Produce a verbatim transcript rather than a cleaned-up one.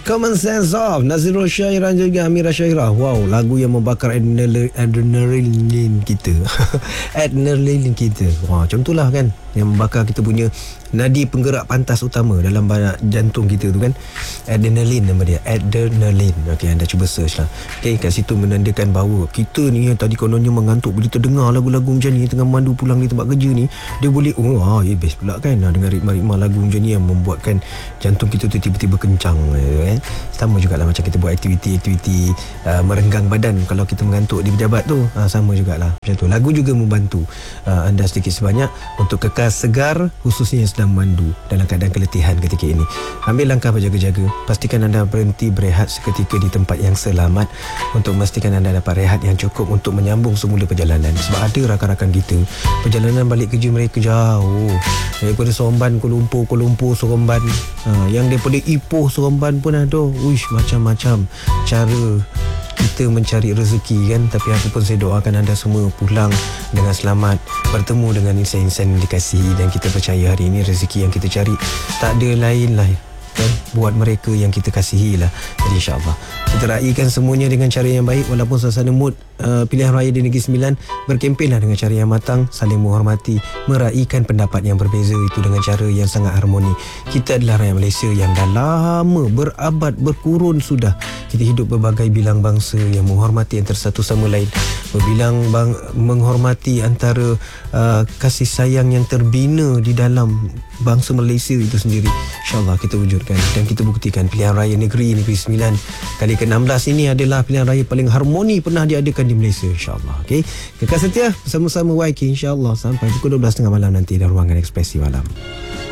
Common Sense of Nazirul Syairan juga Amira Syairah. Wow, lagu yang membakar adrenalin, adrenalin kita. Adrenalin kita. Wah, macam itulah kan, yang membakar kita punya nadi penggerak pantas utama dalam banyak jantung kita tu kan. Adrenalin nama dia, adrenalin. Okey, anda cuba search lah. Okey, kat situ menandakan bahawa kita ni yang tadi kononnya mengantuk, bila terdengar lagu-lagu macam ni tengah mandu pulang di tempat kerja ni, dia boleh oh ah, ya best pula kan, dengan ritma-ritma lagu macam ni yang membuatkan jantung kita tu tiba-tiba kencang kan. Sama jugalah macam kita buat aktiviti-aktiviti uh, merenggang badan kalau kita mengantuk di pejabat tu, uh, sama jugalah macam tu. Lagu juga membantu uh, anda sedikit sebanyak untuk kekal segar, khususnya yang sedang memandu dalam keadaan keletihan ketika ini. Ambil langkah berjaga-jaga, pastikan anda berhenti berehat seketika di tempat yang selamat untuk memastikan anda dapat rehat yang cukup untuk menyambung semula perjalanan. Sebab ada rakan-rakan kita perjalanan balik kerja mereka jauh, daripada Seremban, Kuala Lumpur, Kuala Lumpur, Seremban, uh, yang daripada Ipoh, Seremban pun ada. Uish, macam-macam cara kita mencari rezeki kan. Tapi aku pun saya doakan anda semua pulang dengan selamat, bertemu dengan insan-insan yang dikasihi, dan kita percaya hari ini rezeki yang kita cari tak ada lain lah kan, buat mereka yang kita kasihi lah. Jadi insyaAllah kita raikan semuanya dengan cara yang baik. Walaupun suasana mood uh, pilihan raya di Negeri Sembilan, berkempenlah dengan cara yang matang, saling menghormati, meraikan pendapat yang berbeza itu dengan cara yang sangat harmoni. Kita adalah rakyat Malaysia yang dah lama, berabad, berkurun sudah kita hidup berbagai bilang bangsa yang menghormati antara satu sama lain, berbilang bang, menghormati antara uh, kasih sayang yang terbina di dalam bangsa Malaysia itu sendiri. InsyaAllah kita wujudkan dan kita buktikan pilihan raya negeri Negeri Sembilan kali ke enam belas ini adalah pilihan raya paling harmoni pernah diadakan di Malaysia, insyaAllah. Okay? Kekal setia bersama-sama Y K, insyaAllah sampai pukul dua belas tiga puluh malam nanti dalam ruangan Ekspresi Malam.